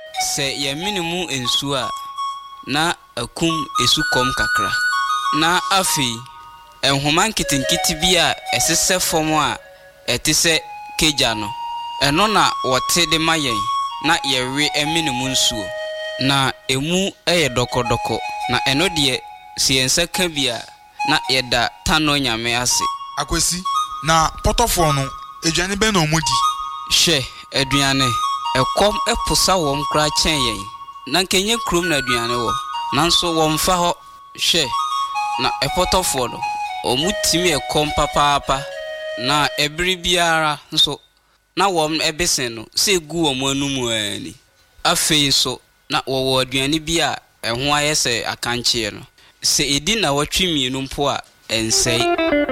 se ye minimu ensu a na akum esu kom kakra na afi enhoma nkitinkiti bi a esese fom a etise keja no eno na wote de mayen na yewe minimu nsuo na emu dokodoko na eno de siensa ka bia na yeda tano nyame ase akwesi na potofo no eduane be na omudi hwe aduane ekom eposa wom kra chen yen na nkenye krom na aduane wo nanso wom fa ho hwe na epotofo no omutimi ekom papa na ebiri biara nso na wom ebesen no se gu wom anumu ani afei so na wo aduane bi a eho ayese akanche no se edi na watwimi no mpo a ensei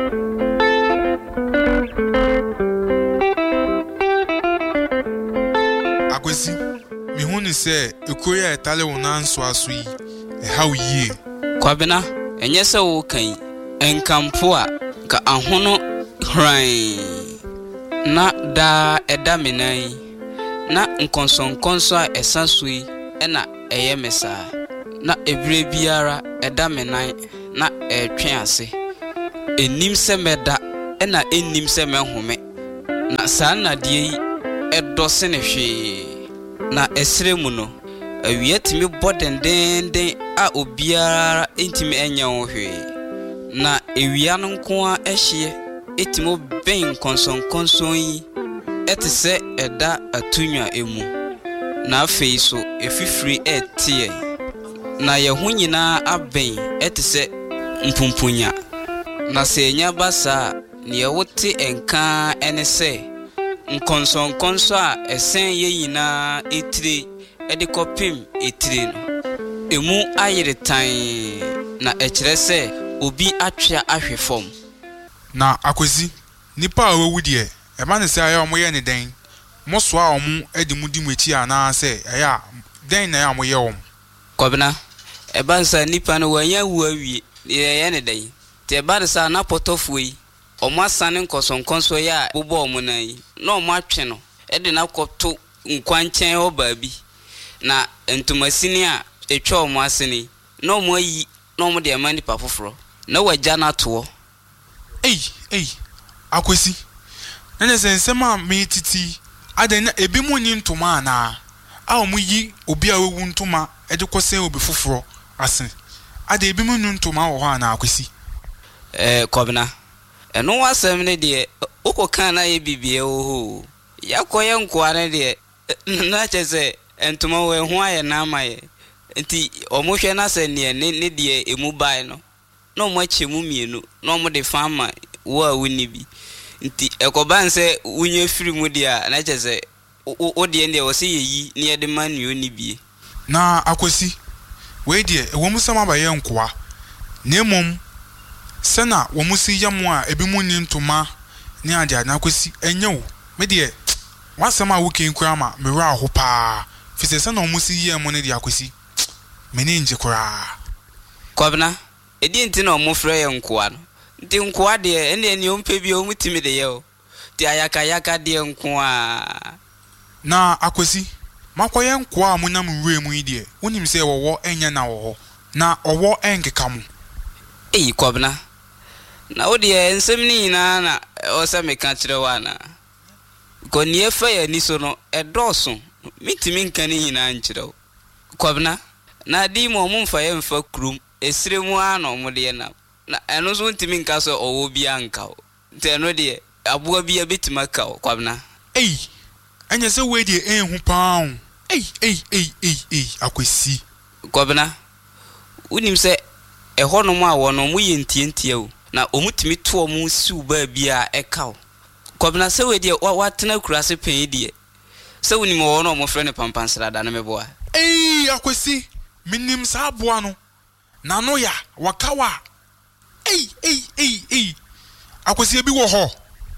akwesi mi huni se ekoya etale wona nso aso yi how ye kwabena enye se wo kan enkampo a ka ahono hran na da eda menan na nkonsonkonso a esaso yi ena eye mesa na ebire biara eda menan na etwen ase enim se meda ena enim se menhome na sana de yi edose ne hwe na esremu no awie timi bodendenden a obiara entimi enya ho hwe na ewia no nko a ehye etimo ben konson yi etise eda atunwa emu na afei so efifiri etie na yehu nyina aben etise mpumpunya na se enya basa ne wote enka enese nkonsonkonso a esen ye nyina etire edikopim etire no emu ayeretan na ekirese obi atwea ahwefom na akwesi nipa awewu de eba ne se aya omoye ne den moso a omu edi mudi mwechi ana se aya den na ya omoye om kwabena eba nsa nipa no wanya wu awie ye ne den te eba nsa na potofo yi omo asane nkonsonkonso ya bobo omo nan yi na omo atwe no edi na koto nkwanchen oba bi na entomasini a etwa omo asene na omo yi na omo de amani pa foforo na wagya na to akwesi nene sensema me titi aden na ebi mu ni ntoma na a omo yi obi a wewu ntoma ede kosen obi foforo asen ade ebi mu ni ntoma wo ha na akwesi kwabena eno wasem ne de ukokan na ye bibie oho yakoye nkoare de na chese entuma we ho aye na amaye nti omohwe na se ne de emu bai no na omo achemu mienu na omo de fama wo a woni bi nti ekoban se unye firi mu dia na chese o de ende wo se yeyi ne de manuo ni bi na akwesi we de ewo musama ba ye nkoa nemom sena wo musi yamu a ebi mu ni ntoma ni ade na akwesi enyewo me de wasama wo ken kura ma me ra ho pa fise sena wo musi yemu ne de akwesi me ne nje kura kwabna edi nti na omo frɛ ye nkoa no nti nkoa de ene ni ompe bi omutimi de ye o ti ayaka de nkoa na akwesi makoye nkoa amunam nwe mu ide wonim se wowo enya na wo na owo enkeka mu kwabna na odi ensem ni nyina na osa meka kire wana ko ni efa ya ni so no edoso mitimi nka ni nyina nkire kwabna na di mo mumfa ye mfa krum esremu ano mo de na eno so ntimi nka so owo bia nka te eno de aboa bia betima ka kwabna anya se we de enhu paun akwesi kwabna unim se ehono mu a wono mu yentientie o na omutimi to omu siu ba bia ekaw kwabna se we de watena kurase pen de se unim wono mo frɛ ne pampansra da na meboa akwesi minim sa aboa no na no ya wakawa akwesi ebi wo ho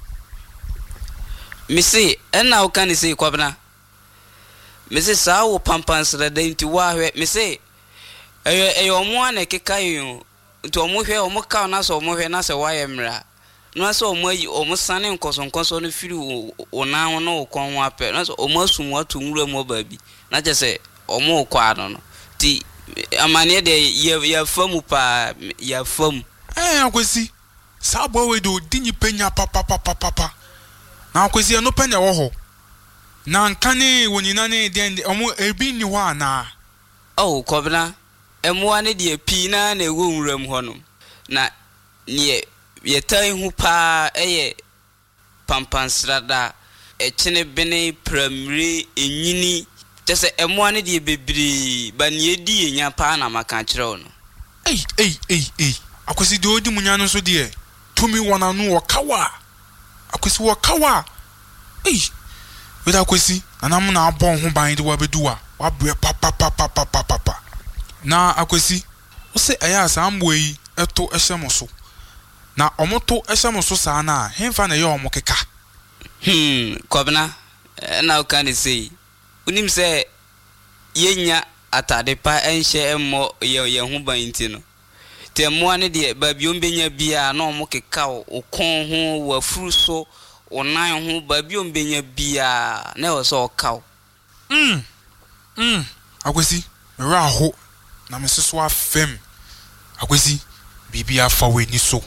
misi ena ukani se kwabna misi sa wo pampansra da nti wa hwe misi eyo omo ana keka yo nti omo hwe omo ka na so omo hwe na se wa ye mra no so omo sane nkoso no firi ona ho no kon ho apɛ no so omo asum wato nwura mo ba bi na je se omo kwa no ti amane de ya famu pa ya famu akwesi sabo we do dinyi penya papa na akwesi no penya wo ho na nkane wonina ne den omo ebi ni ho ana oh kobna emwa ne de pi na ewo nwuram ho no na ne yetan hu pa eye pampansrada echene bene primary enyini tese emwa ne de bebiri ba ne edi enya pa na maka kire no akwesi de odi munya no so de tumi wona no wakawa akwesi wakawa we da akwesi anam na abon ho ban de wabeduwa wabre papa na akwesi wo se aya asambo yi eto ehyemoso na omoto ehyemoso sa na hemfa na ye omokeka kobna na ukani sei unim se yenya atade pa enhye emmo ye ho ban ti no temo ane de ba biombenya bia na omokeka okon ho wafuru so onan ho ba biombenya bia na wo so okaw akwesi raho na meseso afem akwesi bibia fa weni so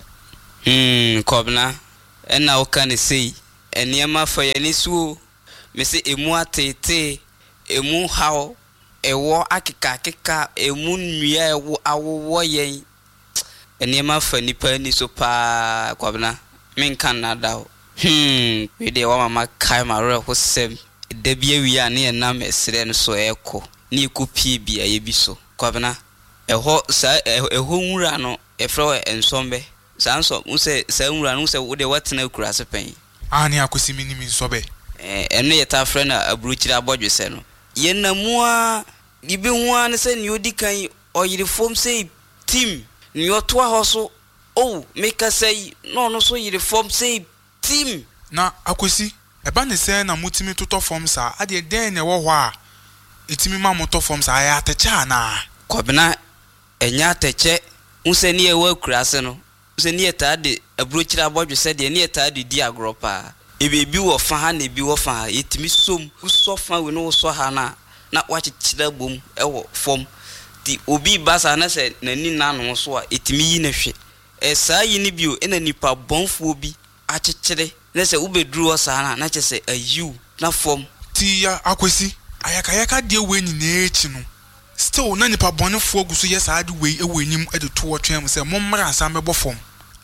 kobna ena ukani sei eniema fa yani so mese emu atete emu hawo ewo akika emu nnua ewo awowo yen eniema fa nipa ni so pa kobna menkan na dawo we de wa mama kai maro hosem de bia wi a ne na mesre no so eko ni kupie bia ye bi so kobna eho sa eho nwura no efro ensombe sanso unse sa nwura no se wo de watena kurase pen ani akosi minimi nsobe eno yeta frɛ na aburuchira abodwese no ye namua dibe ho an se ni odikan oyire fom se team ni otoa ho so make say no so yire fom se team na akosi eba ne se na mutimi toto fom sa ade den ne wo ho a etimi ma moto fom sa ya atecha na kobna enya ateche unse ni ewa kurase no unse ni eta de aburuchira abodwese de ni eta de di agropa ebebi wo fa ha na ebi wo fa ha etimi som so fa we no so ha na wachichira bom ewo fom ti obi basa na se nani nanu so a etimi yi na hwe saa yi ni bio ena nipa bonfo obi achichire na se ubedru wo sa na chese ayu na fom ti ya akwesi ayaka de we ni na echi no still na nipa bonfo oguso ye sa de we ewenim e de to wo twem se mommra ansam bebo fom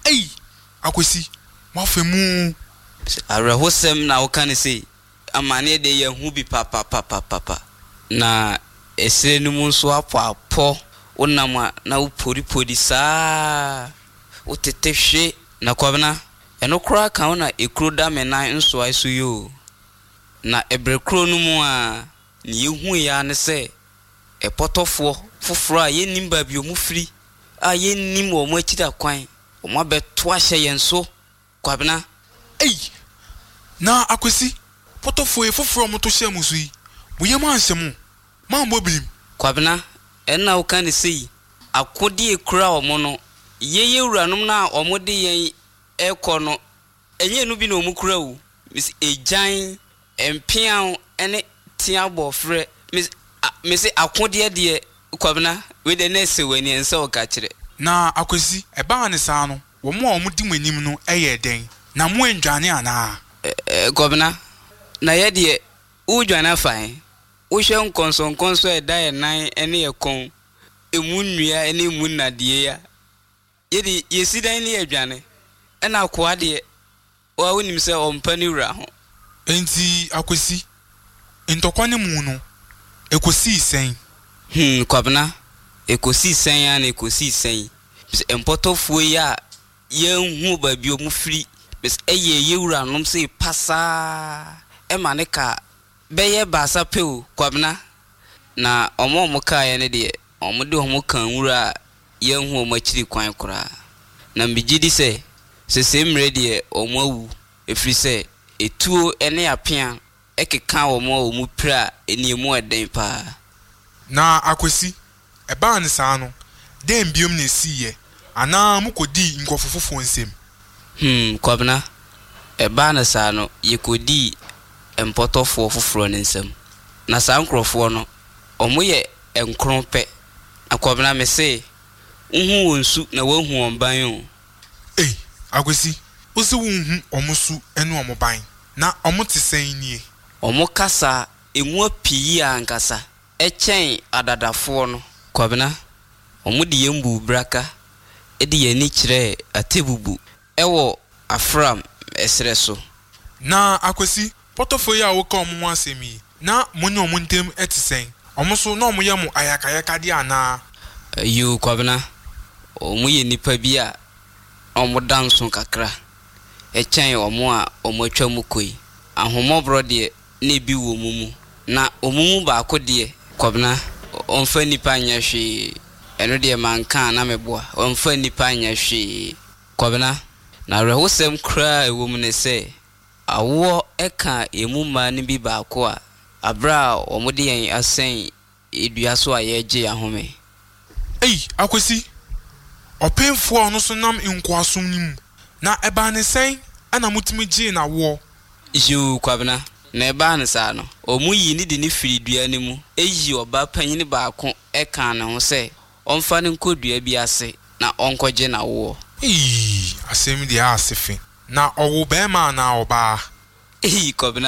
akwesi wafemu arahosem na ukani sei amane de ye hu bi papa na esere ni munso apo onama na upori saa utetehwe na kwabna eno kura kan na ekro da menan nso aiso yo na ebrekro no mu a ni yehu ya ne se epotofo foforo a yenim ba bi omufiri a yenim o mo akida kwan o mo beto ahye yenso kwabna na akwesi potofo foforo mo to hye musu yi boye ma ansemu ma mbobilim kwabna enna ukani sei akodi ekura omo no yeye wuranom na omo de yen eko no enye no bi na omu kura wu mis ejan empian ene tiabo frɛ mis akodi de kwabna we de na se wani ense o ka kire na akwesi eba ne saa no wo mo omo di manim no eye den na mo endwane ana kwabna na ye de udwane afan wo hwe nkonso eda nan ene ekon emu nnua ene emu nade ya yedi yesidan ne adwane ena kwa de wa wonim se ompani wura ho enti akwesi ntokwane mu no ekosi sen kwabna ekosi sen ya na ekosi sen empotofuo ya yenhu ba bi omufiri bes eye yewura nom se pasa ema ne ka beye basa peu kwabna na omo ka ya ne de omo de omo kan wura yenhu omo akiri kwan kora na mbigidi se semre de omo awu efiri se etuo ene apia ekeka omo pra eniemu eden pa na akwesi eba ne saa no dem biom na siye ana mukodi nkofofofo nsem Kwabena eba na saa no yekodi empotofo foforo ne nsam na saa nkrofo no omo ye enkron pe akwabena me se uhu wonsu na wahu onban o Akwesi osi wonhu omosu enu omoban na omo tesen nie omo kasa emu apiyi ankasa echen adadafo no kwabena omo de yembu braka edi yani kire atebubu ewo afram esre so na Akwesi potofo ya wo ka omo asemi na monye omo ntem etisen omo so na omo yemu ayakayaka di ana yo kwabena omo ye nipa bi a omo danso kakra echen omo a omo atwa mu koi ahomobro de na bi wo mumu na omumu ba akode kwabena onfa nipa nya hwe eno de manka na meboa onfa nipa anya hwe kwabena na rehosem kra ewom ne se awo eka emu ma ne bi ba ko a abra omode yen asen edua so ayeje ahome Akwesi openfo ono so nam nkwasom nim na eba ne sen ana mutimi je na wo ju kwabena na eba ne sa no omu yi ni de ne firi dua ne mu eyi oba panyini ba ko eka ne ho se onfa ne nkodua bi ase na onkoje na wo asemi de asefe na owo be ma na oba kwabena